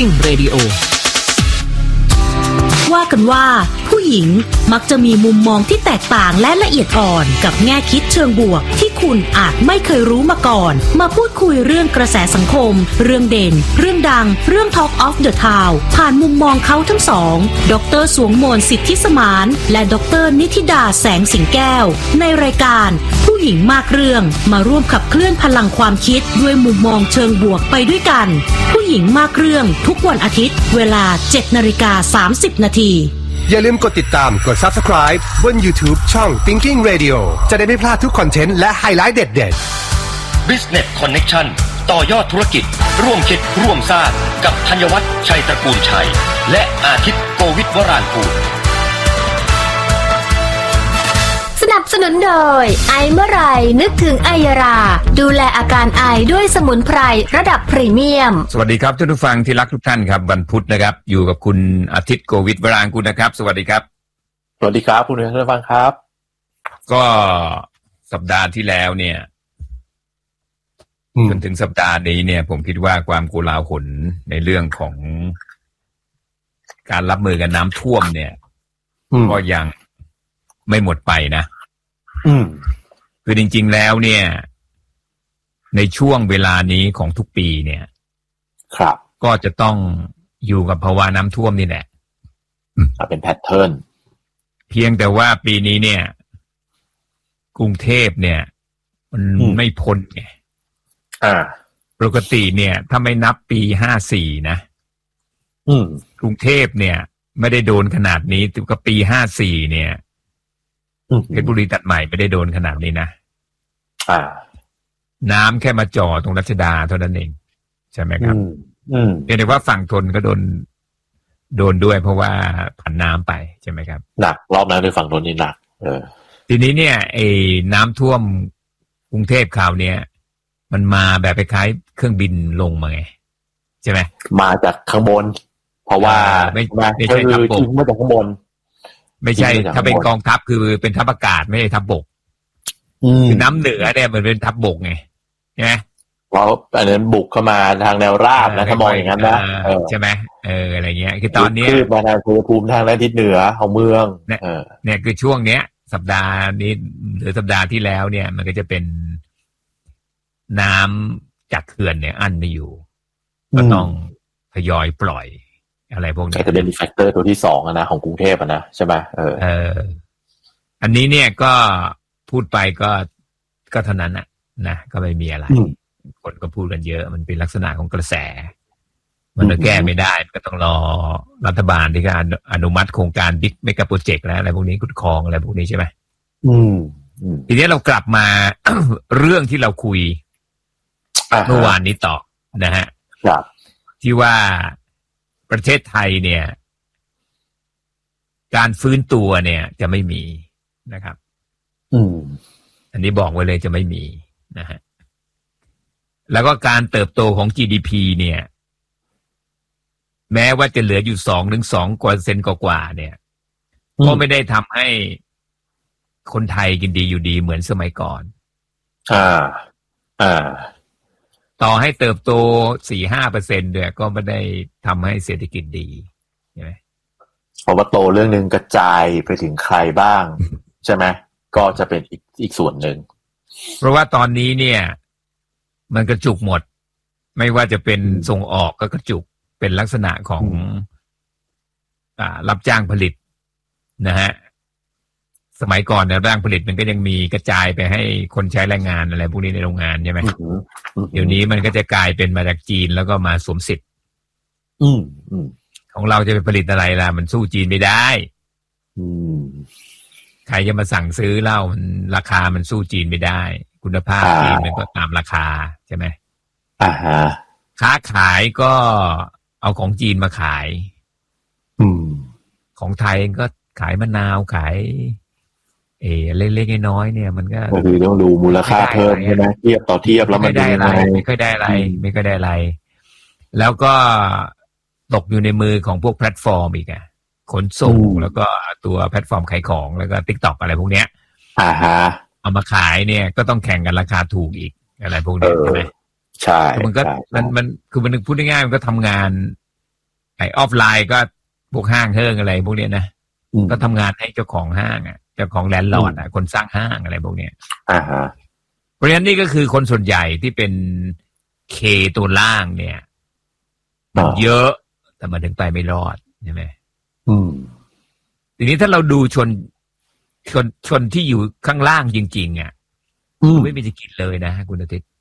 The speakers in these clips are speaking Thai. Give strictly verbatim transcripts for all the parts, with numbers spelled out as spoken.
Thinking Radio ว่ากันว่าผู้หญิงมักจะมีมุมมองที่แตกต่างและละเอียดอ่อนกับแง่คิดเชิงบวกที่คุณอาจไม่เคยรู้มาก่อนมาพูดคุยเรื่องกระแสสังคมเรื่องเด่นเรื่องดังเรื่อง Talk of the Town ผ่านมุมมองเขาทั้งสองดร.สวงมนต์สิทธิสมานและดร.นิธิดาแสงสิงแก้วในรายการผู้หญิงมากเรื่องมาร่วมขับเคลื่อนพลังความคิดด้วยมุมมองเชิงบวกไปด้วยกันผู้หญิงมากเรื่องทุกวันอาทิตย์เวลา เจ็ดนาฬิกาสามสิบนาทีอย่าลืมกดติดตามกด Subscribe บน YouTube ช่อง Thinking Radio จะได้ไม่พลาดทุกคอนเทนต์และไฮไลท์เด็ดๆ Business Connection ต่อยอดธุรกิจร่วมคิดร่วมสร้างกับธัญวัฒน์ชัยตระกูลชัยและอาทิตย์โกวิทวรางกูลสนับสนุนโดยไอเมื่อไรนึกถึงไอยาราดูแลอาการไอด้วยสมุนไพรระดับพรีเมียมสวัสดีครับท่านผู้ฟังที่รักทุกท่านครับวันพุธนะครับอยู่กับคุณอาทิตย์โกวิทวรางกูลนะครับสวัสดีครับสวัสดีครับคุณผู้ฟังครับก็สัปดาห์ที่แล้วเนี่ยจนถึงสัปดาห์นี้เนี่ยผมคิดว่าความโกลาหลในเรื่องของการรับมือกับน้ำท่วมเนี่ยก็ยังไม่หมดไปนะคือจริงๆแล้วเนี่ยในช่วงเวลานี้ของทุกปีเนี่ยครับก็จะต้องอยู่กับภาวะน้ำท่วมนี่แหละเป็นแพทเทิร์นเพียงแต่ว่าปีนี้เนี่ยกรุงเทพเนี่ยมันไม่พ้นไงอ่าปกติเนี่ยถ้าไม่นับปีห้าสี่นะอืมกรุงเทพเนี่ยไม่ได้โดนขนาดนี้แต่ก็ปีห้าสี่เนี่ยเพชรบุรีตัดใหม่ไม่ได้โดนขนาดนี้นะอ่าน้ำแค่มาจ่อตรงรัชดาเท่านั้นเองใช่ไหมครับอืมเรียกได้ว่าฝั่งทนก็โดนโดนด้วยเพราะว่าผ่านน้ำไปใช่ไหมครับหนักรอบนั้นในฝั่งทนนี่หนักเออทีนี้เนี่ยไอ้น้ำท่วมกรุงเทพคราวเนี้ยมันมาแบบคล้ายๆเครื่องบินลงมาไงใช่ไหมมาจากข้างบนเพราะว่าไม่ไม่ใช่ทัพบกมาจากข้างบนไม่ใช่ถ้าเป็นกองทัพคือเป็นทัพอากาศไม่ใช่ทัพบกคือน้ำเหนือเนี่ยมันเป็นทัพบกไงใช่ไหมเพราะอันนั้นบุกเข้ามาทางแนวราบนะถ้ามองอย่างนั้นนะใช่ไหมเอออะไรเงี้ยคือตอนนี้คือมาทางชัยภูมิทางด้านทิศเหนือของเมืองเนี่ยเนี่ยคือช่วงเนี้ยสัปดาห์นี้หรือสัปดาห์ที่แล้วเนี่ยมันก็จะเป็นน้ำจากเขื่อนเนี่ยอั้นไม่อยู่ก็ต้องทยอยปล่อยอะไรพวกนี้จะเป็นแฟกเตอร์ตัวที่สองนะของกรุงเทพนะใช่ไหมเออเอออันนี้เนี่ยก็พูดไปก็ก็เท่านั้นนะนะก็ไม่มีอะไรคนก็พูดกันเยอะมันเป็นลักษณะของกระแสมันแก้ไม่ได้ก็ต้องรอรัฐบาลที่การอนุมัติโครงการบิ๊กเมกะโปรเจกต์แล้วอะไรพวกนี้ขุดคลองอะไรพวกนี้ใช่ไหมอืมทีนี้เรากลับมา เรื่องที่เราคุยเมื่อวานนี้ต่อนะฮะครับที่ว่าประเทศไทยเนี่ยการฟื้นตัวเนี่ยจะไม่มีนะครับอืมอันนี้บอกไว้เลยจะไม่มีนะฮะแล้วก็การเติบโตของ จี ดี พี เนี่ยแม้ว่าจะเหลืออยู่สองถึงสองกว่าเซนกว่าเนี่ยก็ไม่ได้ทำให้คนไทยกินดีอยู่ดีเหมือนสมัยก่อนอ่าอ่าต่อให้เติบโต สี่ ห้าเปอร์เซ็นต์ เนี่ยก็ไม่ได้ทำให้เศรษฐกิจดีใช่ไหมเพราะว่าโตเรื่องนึงกระจายไปถึงใครบ้าง ใช่ไหมก็จะเป็นอีกอีกส่วนหนึ่งเพราะว่าตอนนี้เนี่ยมันกระจุกหมดไม่ว่าจะเป็นส่งออกก็กระจุกเป็นลักษณะของอ่ารับจ้างผลิตนะฮะสมัยก่อนเนี่ยร่างผลิตมันก็ยังมีกระจายไปให้คนใช้แรงงานอะไรพวกนี้ในโรงงานใช่ไหมเดี๋ยวนี้มันก็จะกลายเป็นมาจากจีนแล้วก็มาสวมสิทธิ์ของเราจะไปผลิตอะไรล่ะมันสู้จีนไม่ได้ใครจะมาสั่งซื้อเหล้ามันราคามันสู้จีนไม่ได้คุณภาพจีนมันก็ตามราคาใช่ไหมอ่าฮะค้าขายก็เอาของจีนมาขายของไทยก็ขายมะนาวขายเออเล็กๆน้อยๆเนี่ยมันก็คือต้องดูมูลค่าเพิ่มใช่ไหมเทียบต่อเทียบแล้วมันได้อะไรไม่ค่อยได้อะไรไม่ค่อยได้อะไรแล้วก็ตกอยู่ในมือของพวกแพลตฟอร์มอีกอะขนส่งแล้วก็ตัวแพลตฟอร์มขายของแล้วก็ TikTok อะไรพวกเนี้ยอ่าฮะเอามาขายเนี่ยก็ต้องแข่งกันราคาถูกอีกอะไรพวกนี้ใช่ไหมใช่มันก็มันมันคือมันพูดง่ายๆมันก็ทำงานไอ้ออฟไลน์ก็พวกห้างเฮิงอะไรพวกเนี้ยนะก็ทำงานให้เจ้าของห้างอ่ะเจ้าของแลนด์ลอร์ดอ่ะคนสร้างห้างอะไรพวกเนี้ยอ่าฮะเพราะฉะนั้นนี่ก็คือคนส่วนใหญ่ที่เป็นเคตัวล่างเนี่ยมันเยอะแต่มาถึงไปไม่รอดใช่ไหมอืมทีนี้ถ้าเราดูชนชนชนที่อยู่ข้างล่างจริงๆอ่ะไม่มีจะกินเลยนะคุณอาทิตย์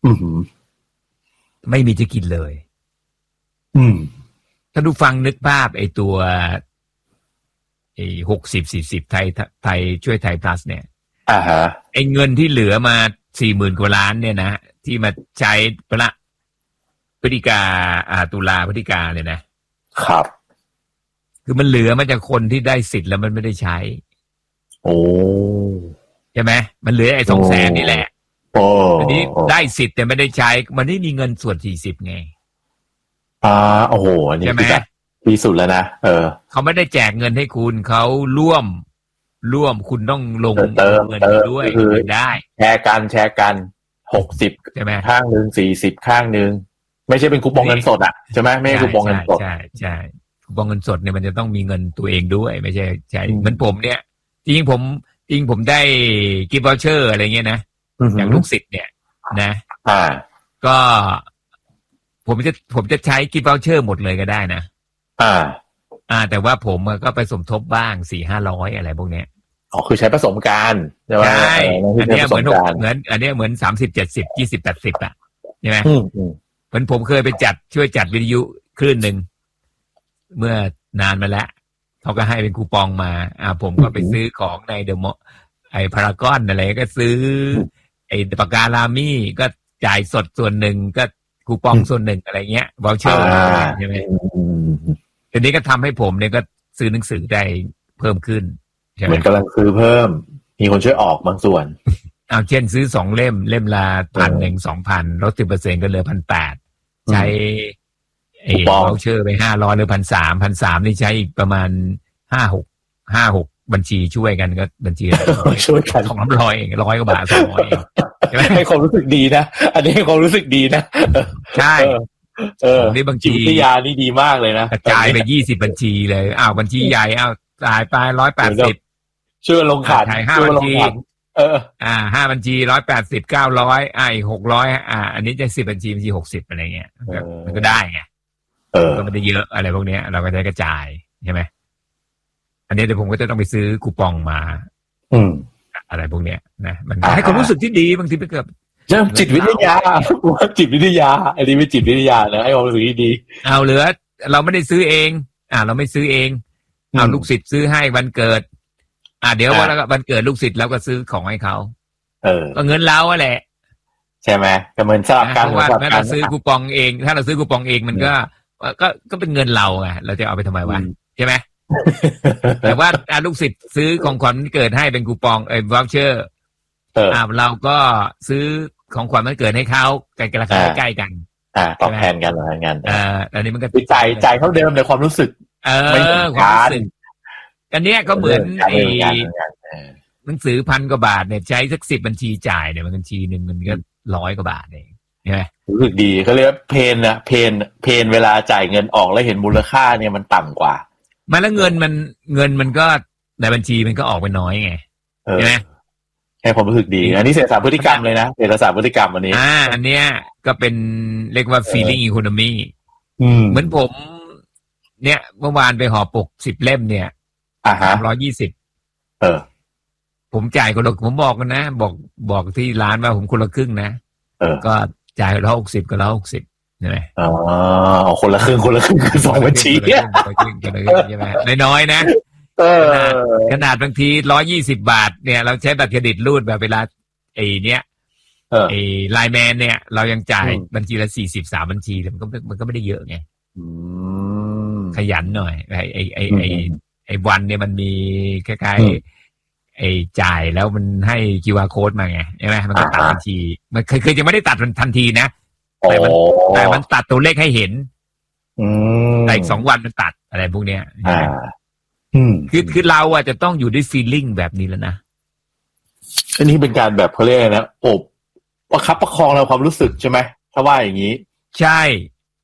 ไม่มีจะกินเลยอืมถ้าดูฟังนึกภาพไอ้ตัวไอ้หกสิบสี่สิบไทยไทยช่วยไทยพลัสเนี่ยอ่าฮะไอ้เงินที่เหลือมาสี่หมื่นกว่าล้านเนี่ยนะที่มาใช้ประพฤติกาอ่าตุลาพฤติกาเนี่ยนะครับคือมันเหลือมาจากคนที่ได้สิทธิ์แล้วมันไม่ได้ใช้โอ้ใช่ไหมมันเหลือไอ้สองแสนนี่แหละโอ้ทีนี้ได้สิทธิ์แต่ไม่ได้ใช้มันไม่มีเงินส่วนสี่สิบไงอ่าโอ้โหอันนี้คือแบบดีสุดแล้วนะเออเขาไม่ได้แจกเงินให้คุณเขาร่วมร่วมคุณต้องลงเติมเงินด้วยได้แชร์กันแชร์กันหกสิบใช่ไหมข้างนึงสี่สิบข้างนึงไม่ใช่เป็นคูปองเงินสดอ่ะใช่ไหมไม่ใช่คูปองเงินสดใช่ใช่คูปองเงินสดเนี่ยมันจะต้องมีเงินตัวเองด้วยไม่ใช่ใช่เหมือนผมเนี่ยจริงผมจริงผมได้กิฟต์วอเชอร์อะไรเงี้ยนะอย่างลูกศิษย์เนี่ยนะอ่าก็ผมจะผมจะใช้กิฟต์วอเชอร์หมดเลยก็ได้นะอ่าอ่าแต่ว่าผมก็ไปสมทบบ้างสี่ห้าร้อยอะไรพวกเนี้ยอ๋อคือใช้ผสมกันใช่ไหมใช่อันนี้เหมือนเหมือนอันนี้เหมือนสามสิบเจ็ดสิบยี่สิบแปดสิบอ่ะใช่ไหมเหมือนผมเคยไปจัดช่วยจัดวิทยุคลื่นหนึ่งเมื่อนานมาแล้วเขาก็ให้เป็นคูปองมาอ่าผมก็ไปซื้อของในเดอะมอลล์ไอ้พารากอนอะไรก็ซื้อไอ้ปากกาลามี่ก็จ่ายสดส่วนหนึ่งก็คูปองส่วนหนึ่งอะไรเงี้ยวอลเชอร์ใช่ไหมทีนี้ก็ทำให้ผมเนี่ยก็ซื้อหนังสือได้เพิ่มขึ้นเหมือนกำลังซื้อเพิ่มมีคนช่วยออกบางส่วนเอาเช่นซื้อสองเล่มเล่มละพันหนึ่งสองพันลดสิบเปอร์เซ็นต์ก็เหลือพันแปดใช้ไอ้วอลเชอร์ไปห้าร้อยหรือพันสามพันสามนี่ใช้อีกประมาณห้าหกห้าหกบัญชีช่วยกันก็บัญชีช่วยกันของน้ำร้อยเองร้อยกว่าบาทสองร้อยให้ความรู้สึกดีนะอันนี้ให้ความรู้สึกดีนะใช่เออนี่บางทีจิตวิทยานี่ดีมากเลยนะกระจายไปยี่สิบบัญชีเลยอ้าวบัญชีใหญ่อ้าวจ่ายไปร้อยแปดสิบช่วยลงขันห้าบัญชีเอออ่าห้าบัญชีร้อยแปดสิบเก้าร้อยอ่าอีกหกร้อยอ่าอันนี้จะสิบบัญชีบัญชีหกสิบอะไรเงี้ยมันก็ได้ไงเออก็ไม่ได้เยอะอะไรพวกเนี้ยเราก็ได้กระจายใช่ไหมอันนี้เดี๋ยวผมก็จะต้องไปซื้อคูปองมาอืมอะไรพวกเนี้ยนะมันให้ความรู้สึกที่ดีบางทีไปเกือบจิตวิทยาจิตวิทยาอันนี้เป็นจิตวิทยานะให้ความรู้สึกที่ดีเอาเหลือเราไม่ได้ซื้อเองอ่าเราไม่ซื้อเองเอาลูกศิษย์ซื้อให้วันเกิดอ่าเดี๋ยววันวันเกิดลูกศิษย์เราก็ซื้อของให้เขาเออก็เงินเราแหละใช่ไหมก็เหมือนสลับกันว่าถ้าเราซื้อคูปองเองถ้าเราซื้อคูปองเองมันก็ก็ก็เป็นเงินเราไงเราจะเอาไปทำไมวะใช่ไหมแต่ว่าลูกศิษย์ซื้อของขวัญวันเกิดให้เป็นคูปองเอ่อวอลเชอร์อ่าเราก็ซื้อของขวัญวันเกิดให้เขาใกล้ๆราคาใกล้กันอ่าตอบแทนกันอะไรเงี้ยอ่าอันนี้มันก็จ่ายจ่ายเท่าเดิมในความรู้สึกเออความรู้สึกอันเนี้ยก็เหมือนไอ้หนังสือพันกว่าบาทเนี่ยใช้สักสิบบัญชีจ่ายเนี่ยมันบัญชีหนึ่งมันก็ร้อยกว่าบาทเองใช่ไหมรู้สึกดีเขาเรียกว่าเพนอะเพนเพนเวลาจ่ายเงินออกแล้วเห็นมูลค่าเนี่ยมันต่ำกว่ามาแล้วเงินมันเงินมันก็ในบัญชีมันก็ออกไปน้อยไงใช่ไหมให้ผมรู้สึกดีอันนี้เศรษฐศาสตร์พฤติกรรมเลยนะเศรษฐศาสตร์พฤติกรรมวันนี้อ่าอันเนี้ยก็เป็นเรียกว่า feeling economy เหมือนผมเนี่ยเมื่อวานไปห่อปกสิบเล่มเนี่ยอ่าฮะร้อยยี่สิบเออผมจ่ายคนละผมบอกกันนะบอกบอกที่ร้านว่าผมคนละครึ่งนะเออก็จ่ายร้อยหกสิบก็ร้อยหกสิบใช่ไหมอ๋อคนละครึ่งคนละครึ่งคือสองบัญชีเนี่ยใช่ไหมน้อยๆนะขนาดบางทีร้อยยี่สิบบาทเนี่ยเราใช้บัตรเครดิตรูดแบบเวลาไอ้เนี้ยไอ้ไลน์แมนเนี่ยเรายังจ่ายบัญชีละสี่สิบสามบัญชีมันก็มันก็ไม่ได้เยอะไงขยันหน่อยไอ้ไอ้ไอ้ไอ้ไอ้วันเนี่ยมันมีคล้ายๆไอ้จ่ายแล้วมันให้ คิว อาร์ code มาไงใช่ไหมมันก็ตัดบัญชีมันเคยเคยจะไม่ได้ตัดทันทีนะแต่มันแต่มันตัดตัวเลขให้เห็นแต่อีกสองวันมันตัดอะไรพวกเนี้ยคือคือเราอ่ะจะต้องอยู่ด้วย feeling แบบนี้แล้วนะอันนี้เป็นการแบบเขาเรียกนะอบประคับประคองเราความรู้สึกใช่ไหมถ้าว่าอย่างนี้ใช่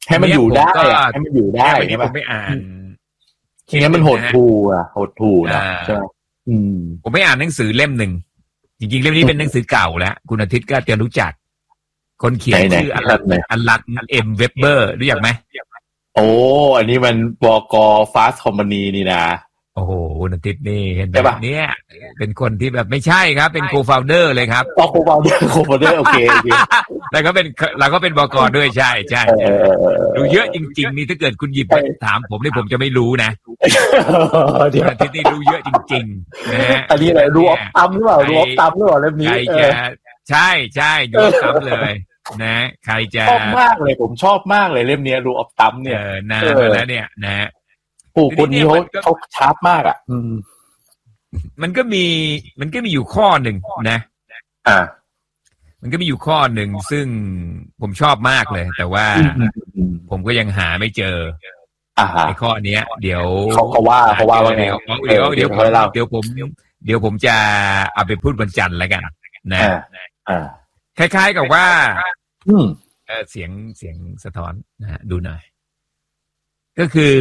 ให้มันอยู่ได้ให้มันอยู่ได้ใช่ไหมผมไม่อ่านงั้นมันหดหู่อ่ะหดหู่นะใช่ไหมผมไม่อ่านหนังสือเล่มหนึ่งจริงๆเล่มนี้เป็นหนังสือเก่าแล้วคุณอาทิตย์ก็จะรู้จักคนเขียนชื่ออลันอลันเอ็มเวบเบอร์รู้จักไหมโอ้อันนี้มันบก.ฟาสต์คอมพานีนี่นะโอ้โหคุณอาทิตย์นี่เห็นแบบนี้เป็นคนที่แบบไม่ใช่ครับเป็นโคฟาวเดอร์เลยครับโคฟาวเดอร์โคฟาวเดอร์โอเคโอเคแล้วก็เป็นเราก็เป็นบก.ด้วยใช่ใช่ดูเยอะจริงๆนี่ถ้าเกิดคุณหยิบไปถามผมนี่ผมจะไม่รู้นะคุณอาทิตย์นี่รู้เยอะจริงๆนะฮะอันนี้อะไรรู้ออฟตัมหรือเปล่ารู้ออฟตัมหรือเปล่าเล่มนี้ใช่ใช่ดูออฟตัมเลยนะใครจะชอบมากเลยผมชอบมากเลยเล่มนี้รู้ออฟตัมเนี่ยนานมาแล้วเนี่ยนะโอ้คนนี้เขาเขาชาร์ปมากอ่ะอืมมันก็มีมันก็มีอยู่ข้อหนึ่งนะอ่ามันก็มีอยู่ข้อหนึ่งซึ่งผมชอบมากเลยแต่ว่าผมก็ยังหาไม่เจอในข้อเนี้ยเดี๋ยวเขาเขาว่าเขาว่าว่าไงเดี๋ยวเดี๋ยวผมเดี๋ยวผมเดี๋ยวผมจะเอาไปพูดบนจันทร์แล้วกันนะอ่าคล้ายๆกับว่าอืมเออเสียงเสียงสะท้อนนะฮะดูหน่อยก็คือ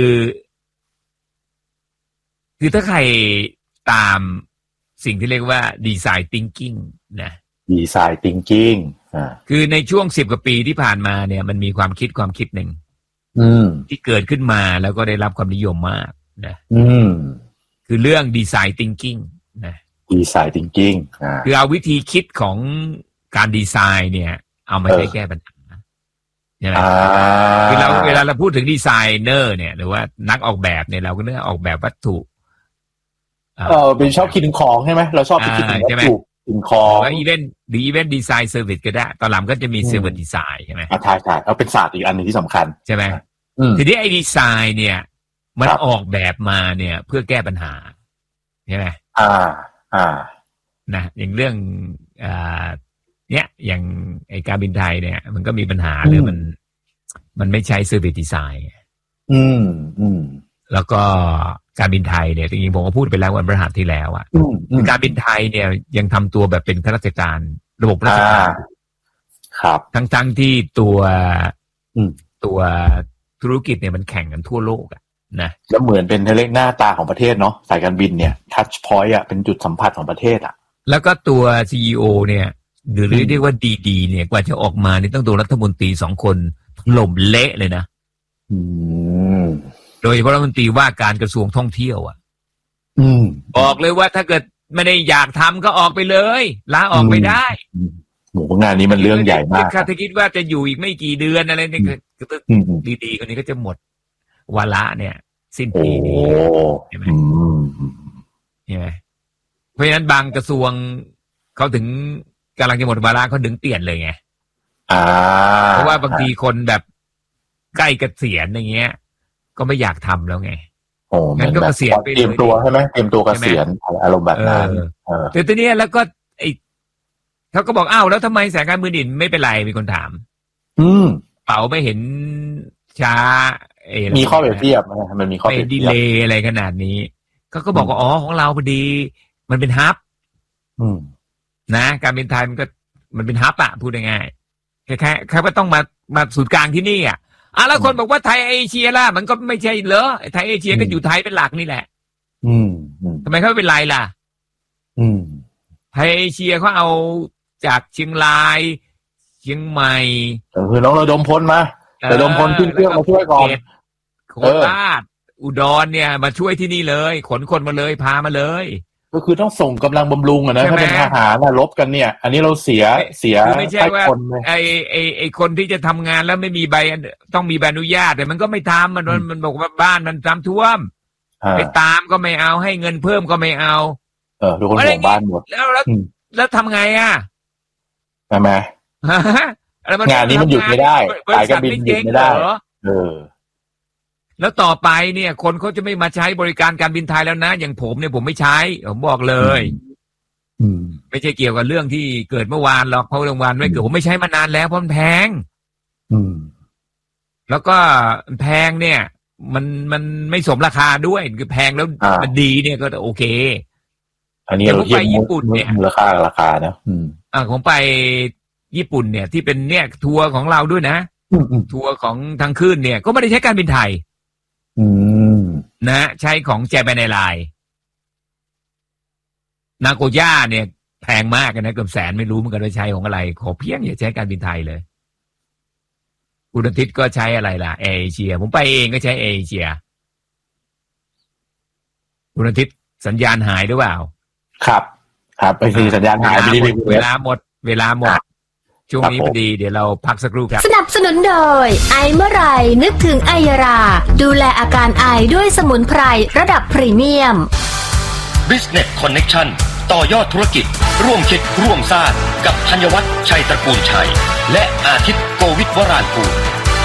คือถ้าใครตามสิ่งที่เรียกว่าดีไซน์ทิงกิ้งนะดีไซน์ทิงกิ้งอ่าคือในช่วงสิบกว่าปีที่ผ่านมาเนี่ยมันมีความคิดความคิดหนึ่งอืมที่เกิดขึ้นมาแล้วก็ได้รับความนิยมมากนะอืมคือเรื่องดีไซน์ทิงกิ้งนะดีไซน์ทิงกิ้งอ่าคือเอาวิธีคิดของการดีไซน์เนี่ยเอามาใช้แก้ปัญหาใช่ไหมคือเราเวลาเราพูดถึงดีไซเนอร์เนี่ยหรือว่านักออกแบบเนี่ยเราก็เนื้อออกแบบวัตถุเออเป็นชอบคิดถึงของใช่ไหมเราชอบไปคิดถึงวัตถุถึงของแล้วอีเวนต์ดีอีเวนต์ดีไซน์เซอร์วิสก็ได้ตอนหลังก็จะมีเซอร์วิสดีไซน์ใช่ไหมอ่าใช่ใช่เอาเป็นศาสตร์อีกอันนึงที่สำคัญใช่ไหมทีนี้ไอ้ดีไซน์เนี่ยมันออกแบบมาเนี่ยเพื่อแก้ปัญหาใช่ไหมอ่าอ่านะอย่างเรื่องอ่าเนี้ยอย่างไอ้การบินไทยเนี่ยมันก็มีปัญหาเลยมันมันไม่ใช้เซอร์วิสดีไซน์อืมอืมแล้วก็การบินไทยเนี่ยจริงๆผมก็พูดไปแล้ววันพฤหัสที่แล้วอ่ะการบินไทยเนี่ยยังทำตัวแบบเป็นข้าราชการระบบราชการครับทั้งๆที่ตัวตัวธุรกิจเนี่ยมันแข่งกันทั่วโลกอ่ะนะแล้วเหมือนเป็นเลขหน้าตาของประเทศเนาะสายการบินเนี่ยทัชพอยต์อ่ะเป็นจุดสัมผัสของประเทศอ่ะแล้วก็ตัว ซี อี โอ เนี่ยหรือเรียกว่าดีๆเนี่ยกว่าจะออกมานี่ต้องโดนรัฐมนตรีสองคนถล่มเละเลยนะอืมโดยเฉพาะรัฐมนตรีว่าการกระทรวงท่องเที่ยวอ่ะอืมบอกเลยว่าถ้าเกิดไม่ได้อยากทำก็ออกไปเลยลาออกไปได้โหงานนี้มันเรื่องใหญ่มากถ้าคิดว่าจะอยู่อีกไม่กี่เดือนอะไรเนี่ยก็ดีๆคนนี้ก็จะหมดวาระเนี่ยสิ้นปีนี้ใช่ไหมใช่ไหมเพราะฉะนั้นบางกระทรวงเขาถึงกำลังจะหมดวาระเขาดึงเปลี่ยนเลยไงอ่าเพราะว่าบางทีคนแบบใกล้เกษียณอย่างเงี้ยก็ไม่อยากทำแล้วไงโอ้งั้นก็เกษียณไปเตรียมตัวใช่ไหมเตรียมตัวเกษียณอารมณ์แบบนั้นแต่ทีนี้แล้วก็ไอเขาก็บอกอ้าวแล้วทำไมสายการบินอื่นไม่เป็นไรมีคนถามอืมเป๋าไม่เห็นช้ามีข้อเปรียบเทียบมันมีข้อเปรียบเทียบดีเลย์อะไรขนาดนี้เขาก็บอกว่าอ๋อของเราพอดีมันเป็นฮับอืมนะการบินไทยมันก็มันเป็นฮับอะพูดง่ายๆแค่แค่ว่าต้องมามาศูนย์กลางที่นี่อ่ะอ่ะแล้วคนบอกว่าไทยเอเชียล่ะมันก็ไม่ใช่เหรอไทยเอเชียก็อยู่ไทยเป็นหลักนี่แหละอืมทำไมเขาไม่เป็นไรล่ะอืมไทยเอเชียเขาเอาจากเชียงรายเชียงใหม่คือน้องระดมพลมาระดมพลขึ้นเครื่องมาช่วยก่อนโคราชอุดรเนี่ยมาช่วยที่นี่เลยขนคนมาเลยพามาเลยก็คือต้องส่งกำลังบำรุงอ่ะนะถ้าเป็นทหารนะรบกันเนี่ยอันนี้เราเสียเสียไม่ใช่ว่าไอไอไอคนที่จะทำงานแล้วไม่มีใบต้องมีใบอนุญาตแต่มันก็ไม่ทำมันมันบอกว่าบ้านมันทำท่วมไปตามก็ไม่เอาให้เงินเพิ่มก็ไม่เอาเออทุกคนห่วงบ้านหมดแล้วแล้วแล้วทำไงอ่ะใช่ไหมงานนี้มันหยุดไม่ได้สายการบินหยุดไม่ได้เออแล้วต่อไปเนี่ยคนเขาจะไม่มาใช้บริการการบินไทยแล้วนะอย่างผมเนี่ยผมไม่ใช้ผมบอกเลยไม่ใช่เกี่ยวกับเรื่องที่เกิดเมื่อวานหรอกเพราะเมื่อวานไม่เกิดผมไม่ใช้มานานแล้วเพราะมันแพงแล้วก็แพงเนี่ยมันมันไม่สมราคาด้วยคือแพงแล้วมันดีเนี่ยก็โอเคอันนี้เราไปญี่ปุ่นเนี่ยราคาราคานะอืมอ่าผมไปญี่ปุ่นเนี่ยที่เป็นเนี่ยทัวร์ของเราด้วยนะทัวร์ของทางขึ้นเนี่ยก็ไม่ได้ใช้การบินไทยนะใช้ของแจแปนแอร์ไลน์นาโกย่าเนี่ยแพงมากนะเกือบแสนไม่รู้เหมือนกันว่าใช้ของอะไรขอเพียงอย่าใช้การบินไทยเลยคุณอาทิตย์ก็ใช้อะไรล่ะแอร์เอเชียผมไปเองก็ใช้แอร์เอเชียคุณอาทิตย์สัญญาณหายหรือเปล่าครับครับไปทีสัญญาณหายไปนิดนึงเวลาหมดเวลาหมดช่วงนี้พอดีเดี๋ยวเราพักสักครู่ครับสนับสนุนโดยไอเมื่อไรนึกถึงไอยาราดูแลอาการไอด้วยสมุนไพรระดับพรีเมียม Business Connection ต่อยอดธุรกิจร่วมคิดร่วมสร้างกับธัญวัฒน์ชัยตระกูลชัยและอาทิตย์โกวิทวรานกูล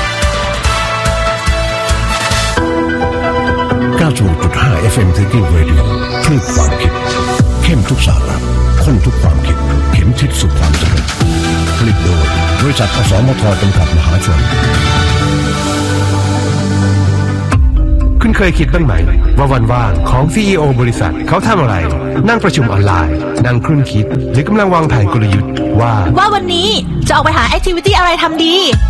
เก้าสิบหกจุดห้า เอฟ เอ็ม Thinking Radio คลื่นความคิดเข้มทุกสาระข้นทุกความคิดเข็มทิศสู่ความสำเร็จผลิตโดยบริษัทอสมทจำกัดมหาชนคุณเคยคิดบ้างไหมว่าวันว่างของ ซี อี โอ บริษัทเขาทำอะไรนั่งประชุมออนไลน์นั่งครุ่นคิดหรือกำลังวางแผนกลยุทธ์ว่าว่าวันนี้จะออกไปหาแอคทิวิตี้อะไรทำดี